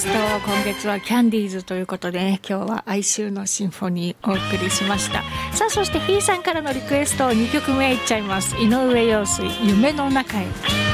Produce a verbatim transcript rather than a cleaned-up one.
今月はキャンディーズということで、ね、今日は哀愁のシンフォニーをお送りしました。さあ、そしてひーさんからのリクエストをにきょくめいっちゃいます。井上陽水、夢の中へ。